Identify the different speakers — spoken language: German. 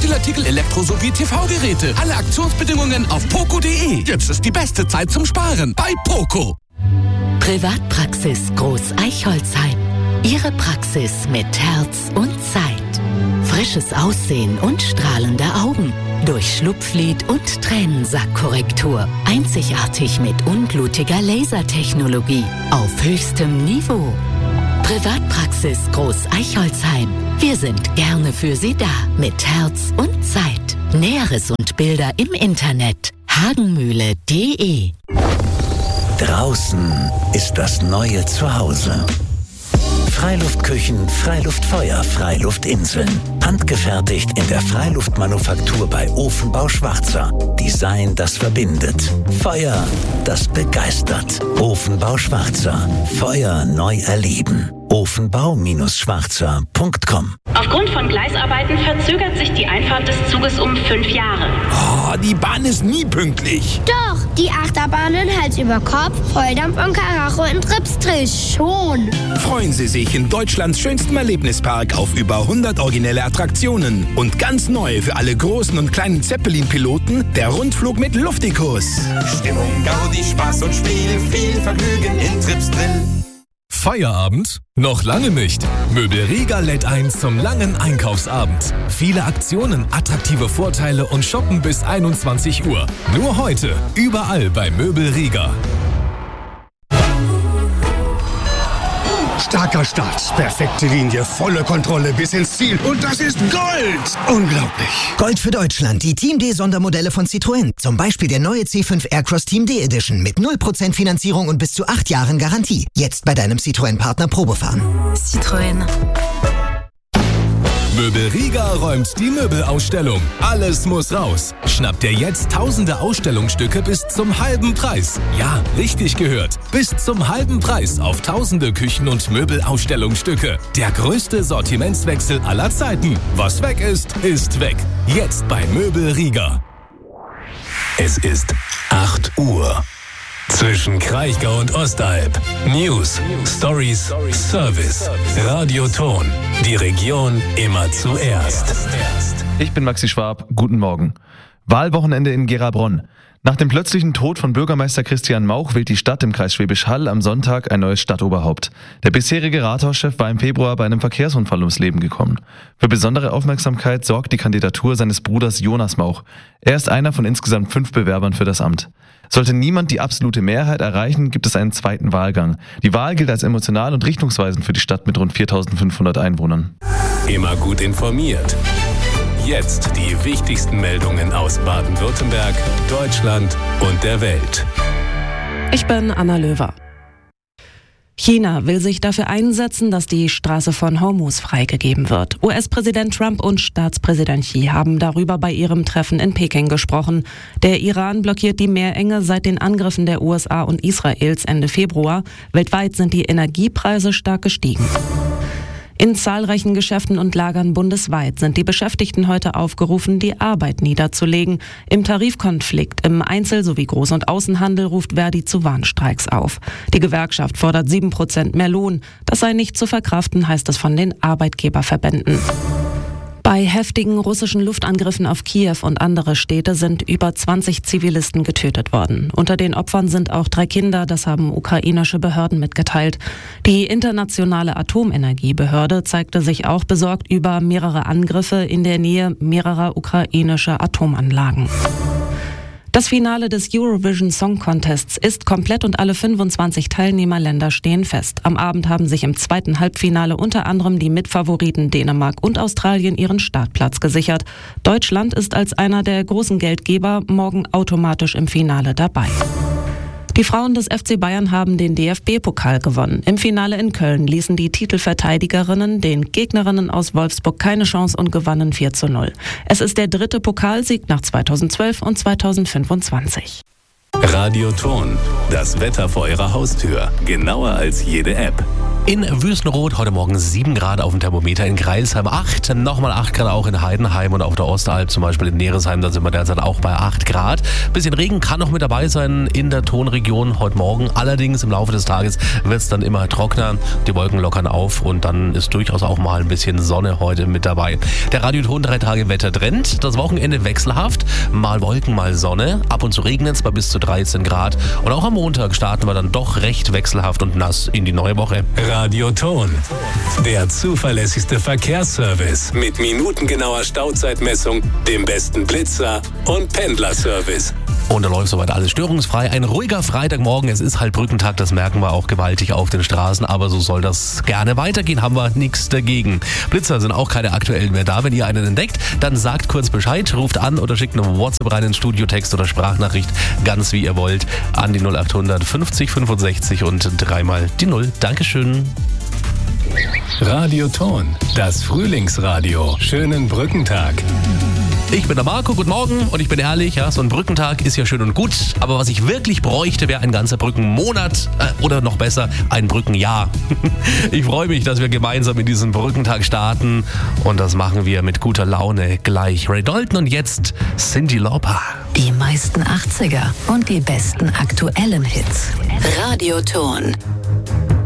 Speaker 1: Textilartikel, Elektro- sowie TV-Geräte. Alle Aktionsbedingungen auf poco.de. Jetzt ist die beste Zeit zum Sparen bei Poco.
Speaker 2: Privatpraxis Groß Eichholzheim. Ihre Praxis mit Herz und Zeit. Frisches Aussehen und strahlende Augen. Durch Schlupflid und Tränensackkorrektur. Einzigartig mit unblutiger Lasertechnologie. Auf höchstem Niveau. Privatpraxis Groß Eichholzheim. Wir sind gerne für Sie da. Mit Herz und Zeit. Näheres und Bilder im Internet. hagenmühle.de.
Speaker 3: Draußen ist das neue Zuhause. Freiluftküchen, Freiluftfeuer, Freiluftinseln. Handgefertigt in der Freiluftmanufaktur bei Ofenbau Schwarzer. Design, das verbindet. Feuer, das begeistert. Ofenbau Schwarzer. Feuer neu erleben. ofenbau-schwarzer.com.
Speaker 4: Aufgrund von Gleisarbeiten verzögert sich die Einfahrt des Zuges um 5 Jahre.
Speaker 5: Oh, die Bahn ist nie pünktlich.
Speaker 6: Doch, die Achterbahnen Hals über Kopf, Volldampf und Karacho in Tripstrich schon.
Speaker 5: Freuen Sie sich in Deutschlands schönstem Erlebnispark auf über 100 originelle Attraktionen. Und ganz neu für alle großen und kleinen Zeppelin-Piloten der Rundflug mit Luftikus.
Speaker 7: Stimmung, Gaudi, Spaß und Spiel, viel Vergnügen in Tripsdrill.
Speaker 8: Feierabend? Noch lange nicht. Möbel Riga lädt ein zum langen Einkaufsabend. Viele Aktionen, attraktive Vorteile und Shoppen bis 21 Uhr. Nur heute, überall bei Möbel Riga.
Speaker 9: Starker Start, perfekte Linie, volle Kontrolle bis ins Ziel. Und das ist Gold! Unglaublich.
Speaker 10: Gold für Deutschland, die Team D-Sondermodelle von Citroën. Zum Beispiel der neue C5 Aircross Team D Edition mit 0% Finanzierung und bis zu 8 Jahren Garantie. Jetzt bei deinem Citroën-Partner Probefahren.
Speaker 2: Citroën.
Speaker 8: Möbel Riga räumt die Möbelausstellung. Alles muss raus. Schnapp dir jetzt tausende Ausstellungsstücke bis zum halben Preis. Ja, richtig gehört. Bis zum halben Preis auf tausende Küchen- und Möbelausstellungsstücke. Der größte Sortimentswechsel aller Zeiten. Was weg ist, ist weg. Jetzt bei Möbel Riga.
Speaker 11: Es ist 8 Uhr. Zwischen Kraichgau und Ostalb. News, Stories, Service, Radioton. Die Region immer zuerst.
Speaker 12: Ich bin Maxi Schwab. Guten Morgen. Wahlwochenende in Gera-Bronn. Nach dem plötzlichen Tod von Bürgermeister Christian Mauch wählt die Stadt im Kreis Schwäbisch Hall am Sonntag ein neues Stadtoberhaupt. Der bisherige Rathauschef war im Februar bei einem Verkehrsunfall ums Leben gekommen. Für besondere Aufmerksamkeit sorgt die Kandidatur seines Bruders Jonas Mauch. Er ist einer von insgesamt 5 Bewerbern für das Amt. Sollte niemand die absolute Mehrheit erreichen, gibt es einen zweiten Wahlgang. Die Wahl gilt als emotional und richtungsweisend für die Stadt mit rund 4.500 Einwohnern.
Speaker 11: Immer gut informiert. Jetzt die wichtigsten Meldungen aus Baden-Württemberg, Deutschland und der Welt.
Speaker 13: Ich bin Anna Löwer. China will sich dafür einsetzen, dass die Straße von Hormuz freigegeben wird. US-Präsident Trump und Staatspräsident Xi haben darüber bei ihrem Treffen in Peking gesprochen. Der Iran blockiert die Meerenge seit den Angriffen der USA und Israels Ende Februar. Weltweit sind die Energiepreise stark gestiegen. In zahlreichen Geschäften und Lagern bundesweit sind die Beschäftigten heute aufgerufen, die Arbeit niederzulegen. Im Tarifkonflikt im Einzel- sowie Groß- und Außenhandel ruft Verdi zu Warnstreiks auf. Die Gewerkschaft fordert 7% mehr Lohn. Das sei nicht zu verkraften, heißt es von den Arbeitgeberverbänden. Bei heftigen russischen Luftangriffen auf Kiew und andere Städte sind über 20 Zivilisten getötet worden. Unter den Opfern sind auch 3 Kinder, das haben ukrainische Behörden mitgeteilt. Die internationale Atomenergiebehörde zeigte sich auch besorgt über mehrere Angriffe in der Nähe mehrerer ukrainischer Atomanlagen. Das Finale des Eurovision Song Contests ist komplett und alle 25 Teilnehmerländer stehen fest. Am Abend haben sich im zweiten Halbfinale unter anderem die Mitfavoriten Dänemark und Australien ihren Startplatz gesichert. Deutschland ist als einer der großen Geldgeber morgen automatisch im Finale dabei. Die Frauen des FC Bayern haben den DFB-Pokal gewonnen. Im Finale in Köln ließen die Titelverteidigerinnen den Gegnerinnen aus Wolfsburg keine Chance und gewannen 4:0. Es ist der 3. Pokalsieg nach 2012 und 2025.
Speaker 11: Radioton, das Wetter vor Ihrer Haustür, genauer als jede App.
Speaker 14: In Wüstenrot heute Morgen 7 Grad auf dem Thermometer, in Greilsheim 8, nochmal 8 Grad auch in Heidenheim und auf der Ostalb, zum Beispiel in Neresheim, da sind wir derzeit auch bei 8 Grad. Bisschen Regen kann noch mit dabei sein in der Tonregion heute Morgen, allerdings im Laufe des Tages wird es dann immer trockener, die Wolken lockern auf und dann ist durchaus auch mal ein bisschen Sonne heute mit dabei. Der Radioton 3 Tage Wettertrend, das Wochenende wechselhaft, mal Wolken, mal Sonne, ab und zu regnet es bei bis zu 13 Grad und auch am Montag starten wir dann doch recht wechselhaft und nass in die neue Woche.
Speaker 11: Radioton, der zuverlässigste Verkehrsservice mit minutengenauer Stauzeitmessung, dem besten Blitzer und Pendlerservice.
Speaker 14: Und da läuft soweit alles störungsfrei. Ein ruhiger Freitagmorgen, es ist halt Brückentag, das merken wir auch gewaltig auf den Straßen, aber so soll das gerne weitergehen, haben wir nichts dagegen. Blitzer sind auch keine aktuellen mehr da. Wenn ihr einen entdeckt, dann sagt kurz Bescheid, ruft an oder schickt eine WhatsApp rein, in Studiotext oder Sprachnachricht, ganz wie ihr wollt, an die 0800 50 65 und 3 die 0. Dankeschön.
Speaker 11: Radioton, das Frühlingsradio. Schönen Brückentag.
Speaker 14: Ich bin der Marco, guten Morgen und ich bin ehrlich, ja, so ein Brückentag ist ja schön und gut, aber was ich wirklich bräuchte, wäre ein ganzer Brückenmonat oder noch besser, ein Brückenjahr. Ich freue mich, dass wir gemeinsam in diesen Brückentag starten und das machen wir mit guter Laune gleich. Ray Dalton und jetzt Cyndi Lauper.
Speaker 2: Die meisten 80er und die besten aktuellen Hits. Radioton.